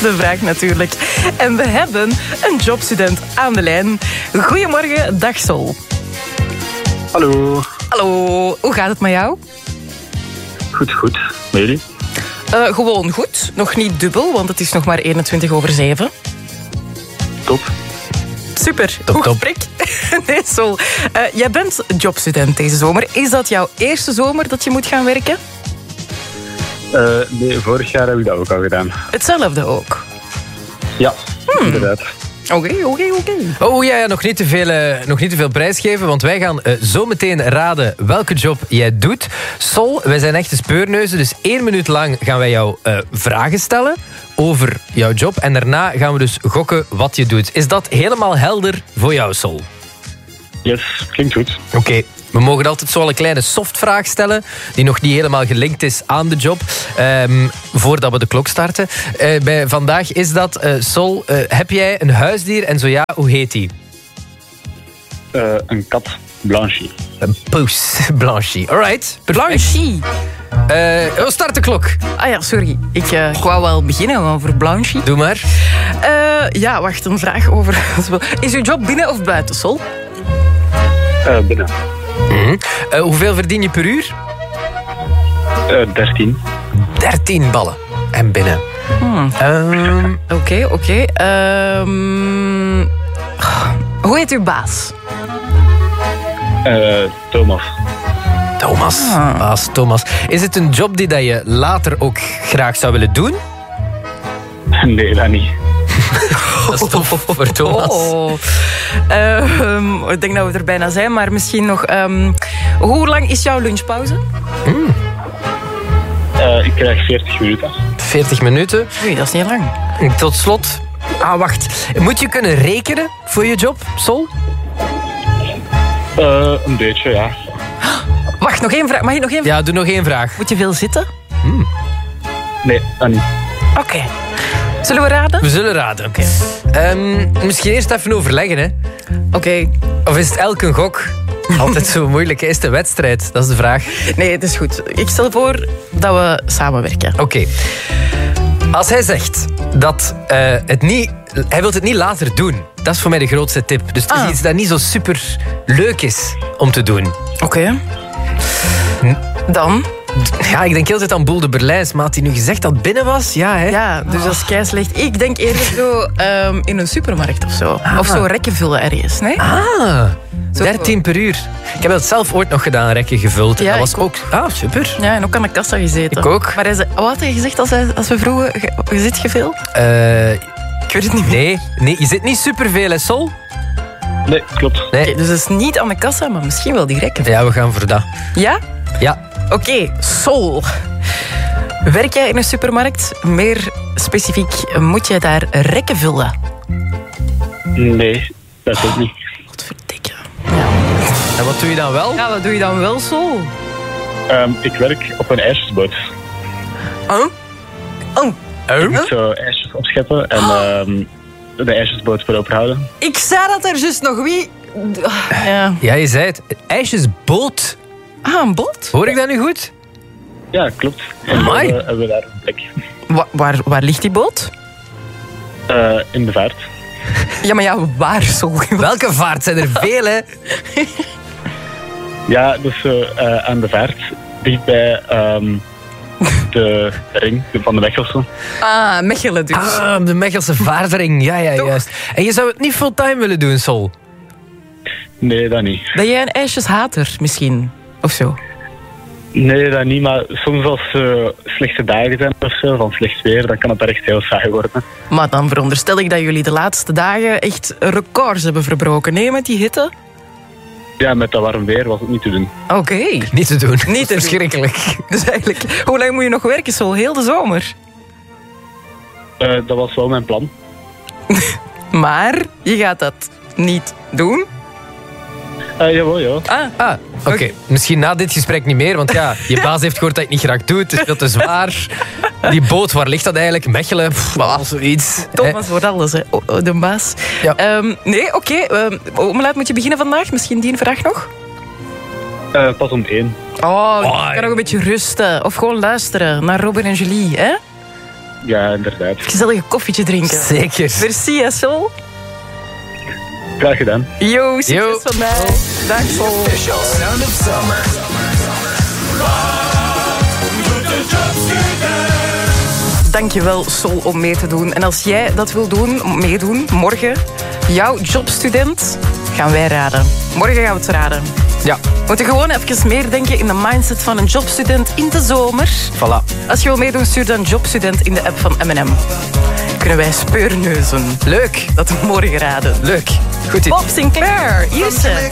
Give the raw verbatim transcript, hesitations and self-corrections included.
de vraag natuurlijk. En we hebben een jobstudent aan de lijn. Goedemorgen, dag Sol. Hallo. Hallo, hoe gaat het met jou? Goed, goed. Met jullie? Uh, gewoon goed. Nog niet dubbel, want het is nog maar eenentwintig over zeven. Top. Super, top, goed top. gesprek. Nee, Sol. Uh, jij bent jobstudent deze zomer. Is dat jouw eerste zomer dat je moet gaan werken? Uh, nee, vorig jaar heb ik dat ook al gedaan. Hetzelfde ook? Ja, hmm. inderdaad. Oké, oké, oké. Oh ja, ja nog, niet te veel, uh, nog niet te veel prijs geven, want wij gaan uh, zo meteen raden welke job jij doet. Sol, wij zijn echte speurneuzen, dus één minuut lang gaan wij jou uh, vragen stellen over jouw job. En daarna gaan we dus gokken wat je doet. Is dat helemaal helder voor jou, Sol? Yes, klinkt goed. Oké. Okay. We mogen altijd zo al een kleine softvraag stellen, die nog niet helemaal gelinkt is aan de job, um, voordat we de klok starten. Uh, bij vandaag is dat, uh, Sol, uh, heb jij een huisdier en zo ja, hoe heet die? Uh, een kat, Blanchie. Een poes, Blanchie. Alright. Blanchie. Uh, start de klok. Ah ja, sorry. Ik, uh, ik wou wel beginnen over Blanchie. Doe maar. Uh, ja, wacht, een vraag over... Is uw job binnen of buiten, Sol? Uh, binnen. Mm-hmm. Uh, hoeveel verdien je per uur? Uh, dertien. dertien ballen. En binnen. Hmm. Um... Oké, okay, oké. Okay. Um... Hoe heet uw baas? Uh, Thomas. Thomas. Ah. Baas Thomas. Is het een job die dat je later ook graag zou willen doen? Nee, dat niet. Dat is tof voor Thomas. Oh. Uh, um, ik denk dat we er bijna zijn, maar misschien nog... Um, hoe lang is jouw lunchpauze? Mm. Uh, ik krijg veertig minuten. veertig minuten? Oei, dat is niet lang. Tot slot... Ah, wacht. Moet je kunnen rekenen voor je job, Sol? Uh, een beetje, ja. Wacht, nog één vraag. Mag ik nog één vraag? Ja, doe nog één vraag. Moet je veel zitten? Mm. Nee, dat niet. Oké. Okay. Zullen we raden? We zullen raden. Okay. Um, misschien eerst even overleggen, hè. Oké. Okay. Of is het elk een gok? Altijd zo moeilijk. Is het een wedstrijd? Dat is de vraag. Nee, het is goed. Ik stel voor dat we samenwerken. Oké. Okay. Als hij zegt dat uh, het niet... Hij wil het niet later doen. Dat is voor mij de grootste tip. Dus het is ah. iets dat niet zo super leuk is om te doen. Oké. Okay. Dan... Ja, ik denk heel tijd aan Boel de Berlijns. Maar had hij nu gezegd dat het binnen was? Ja, hè? Ja, dus oh. dat is kei slecht. Ik denk eerder zo um, in een supermarkt of zo. Ah. Of zo rekken vullen ergens, nee? Ah, dertien per uur. Ik heb dat zelf ooit nog gedaan, rekken gevuld. Ja, dat was ook... Ah, super. Ja, en ook aan de kassa gezeten. Ik ook. Maar hij zei, wat had hij gezegd als, hij, als we vroegen, je zit je veel? Uh, ik weet het niet meer. Nee, nee, je zit niet superveel, hè, Sol? Nee, klopt. Nee. Okay, dus het is niet aan de kassa, maar misschien wel die rekken. Ja, we gaan voor dat. Ja? Ja. Oké, okay, Sol. Werk jij in een supermarkt? Meer specifiek, moet jij daar rekken vullen? Nee, dat ook niet. Wat verdikke. Ja. En wat doe je dan wel? Ja, wat doe je dan wel, Sol? Um, ik werk op een ijsjesboot. Oh? Oh. Ik moet zo ijsjes opscheppen en um, de ijsjesboot voor openhouden. Ik zei dat er juist nog wie... Ja, ja je zei het. Ijsjesboot. Ah, een boot? Hoor ik dat nu goed? Ja, klopt. En dan uh, hebben we daar een plek. Wa waar, waar ligt die boot? Uh, in de vaart. Ja, maar ja, waar, Sol? Welke vaart? Zijn er veel, hè? Ja, dus uh, uh, aan de vaart. Dicht bij um, de ring van de Mechelse. Ah, Mechelen dus. Ah, de Mechelse vaartring. Ja, ja, Toch? Juist. En je zou het niet fulltime willen doen, Sol? Nee, dat niet. Ben jij een ijsjeshater, misschien? Of zo? Nee, dat niet. Maar soms als uh, slechte dagen zijn of zo, van slecht weer, dan kan het echt heel saai worden. Maar dan veronderstel ik dat jullie de laatste dagen echt records hebben verbroken. Nee, met die hitte? Ja, met dat warm weer was het niet te doen. Oké. Okay. Niet te doen. Niet te Verschrikkelijk. Doen. Dus eigenlijk, hoe lang moet je nog werken, Sol? Heel de zomer? Uh, dat was wel mijn plan. Maar je gaat dat niet doen? Uh, jawel, ja. Ah, ah oké. Okay. Okay. Misschien na dit gesprek niet meer, want ja, je baas heeft gehoord dat je het niet graag doet. Het is veel te zwaar. Die boot, waar ligt dat eigenlijk? Mechelen, pff, well, zoiets. Thomas wordt alles, hè. Oh, de baas. Ja. Um, nee, oké. Okay. Um, hoe laat moet je beginnen vandaag? Misschien die vraag nog? Uh, pas om één. Oh, je kan nog een beetje rusten. Of gewoon luisteren naar Robin en Julie, hè? Ja, inderdaad. Gezellige koffietje drinken. Zeker. Merci, hè, Sol. Graag gedaan. Yo, succes Yo. van mij. Dag, Sol. Official Sound of Summer. Dankjewel, Sol, om mee te doen. En als jij dat wil doen, meedoen, morgen, jouw jobstudent, gaan wij raden. Morgen gaan we het raden. Ja, We moeten gewoon even meer denken in de mindset van een jobstudent in de zomer. voilà. Als je wil meedoen, stuur dan jobstudent in de app van M en M. Kunnen wij speurneuzen Leuk. dat we morgen raden. Leuk. Goed idee. Bob Sinclair, hier is ze.